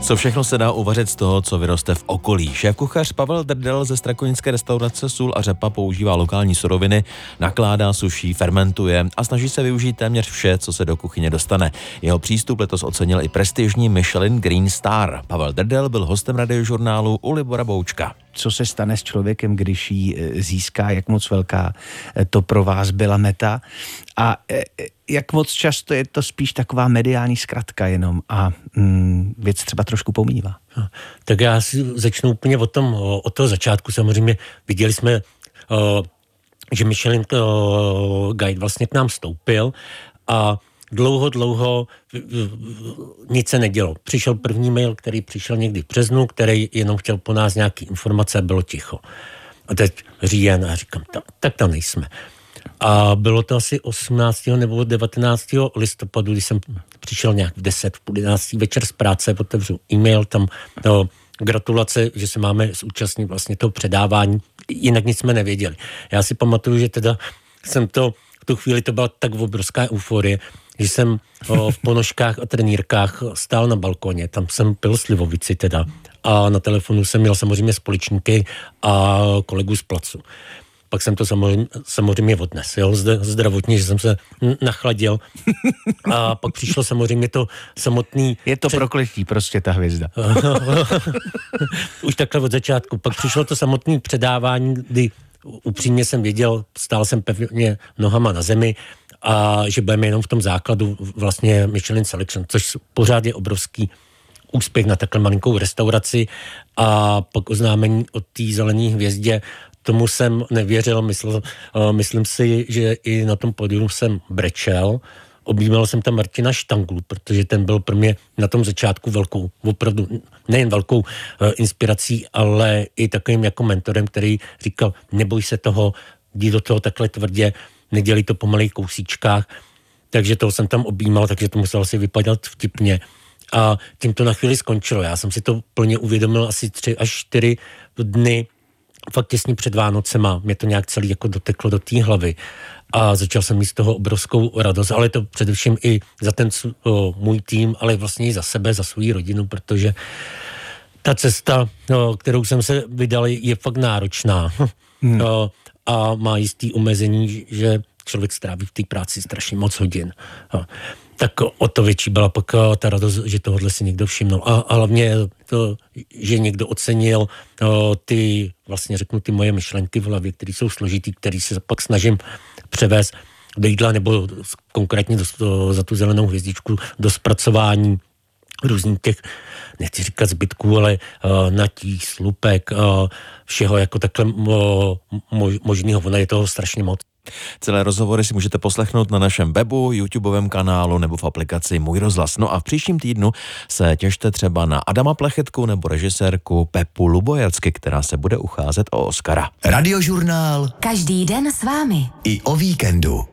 Co všechno se dá uvařit z toho, co vyroste v okolí? Šéfkuchař Pavel Drdel ze strakonické restaurace Sůl a řepa používá lokální suroviny, nakládá, suší, fermentuje a snaží se využít téměř vše, co se do kuchyně dostane. Jeho přístup letos ocenil i prestižní Michelin Green Star. Pavel Drdel byl hostem Radiožurnálu u Libora Boučka. Co se stane s člověkem, když ji získá, jak moc velká to pro vás byla meta a jak moc často je to spíš taková mediální zkratka jenom a věc třeba trošku pomývá. Tak já si začnu úplně od toho začátku. Samozřejmě viděli jsme, že Michelin Guide vlastně k nám vstoupil a dlouho nic se nedělo. Přišel první mail, který přišel někdy v březnu, který jenom chtěl po nás nějaký informace a bylo ticho. A teď říjen a říkám, tak tam nejsme. A bylo to asi 18. nebo 19. listopadu, když jsem přišel nějak v 10, v 11. večer z práce, otevřu e-mail, tam gratulace, že se máme zúčastnit vlastně toho předávání, jinak nic jsme nevěděli. Já si pamatuju, že teda jsem v tu chvíli to byla tak obrovská euforie, že jsem v ponožkách a trenýrkách stál na balkoně, tam jsem pil slivovici teda a na telefonu jsem měl samozřejmě společníky a kolegu z placu. Pak jsem to samozřejmě odnes, zdravotně, že jsem se nachladil a pak přišlo samozřejmě to samotný... Je to prokletí prostě ta hvězda. Už takhle od začátku. Pak přišlo to samotné předávání, kdy upřímně jsem věděl, stál jsem pevně nohama na zemi a že budeme jenom v tom základu vlastně Michelin Selection, což pořád je obrovský úspěch na takhle malinkou restauraci a pak oznámení o té zelené hvězdě. Tomu jsem nevěřil, myslím si, že i na tom pódiu jsem brečel. Objímal jsem tam Martina Štanglu, protože ten byl pro mě na tom začátku velkou, opravdu nejen velkou inspirací, ale i takovým jako mentorem, který říkal, neboj se toho, jdi do toho takhle tvrdě, nedělej to po malých kousíčkách. Takže toho jsem tam objímal, takže to muselo si vypadat vtipně. A tím to na chvíli skončilo. Já jsem si to plně uvědomil asi 3 až 4 dny fakt těsně před Vánocema, mě to nějak celý jako doteklo do té hlavy a začal jsem mít z toho obrovskou radost, ale to především i za ten můj tým, ale vlastně i za sebe, za svou rodinu, protože ta cesta, kterou jsem se vydal, je fakt náročná a má jistý omezení, že člověk stráví v té práci strašně moc hodin. Tak o to větší byla pak ta radost, že tohle si někdo všimnul. A hlavně to, že někdo ocenil ty, vlastně řeknu, ty moje myšlenky v hlavě, které jsou složitý, které se pak snažím převést do jídla, nebo konkrétně za tu zelenou hvězdičku do zpracování různých těch, nechci říkat zbytků, ale natí, slupek, všeho jako takhle možného. Ono je toho strašně moc. Celé rozhovory si můžete poslechnout na našem webu, YouTubeovém kanálu nebo v aplikaci Můj rozhlas. No a v příštím týdnu se těšte třeba na Adama Plechetku nebo režisérku Pepu Lubojacky, která se bude ucházet o Oscara. Radiožurnál. Každý den s vámi. I o víkendu.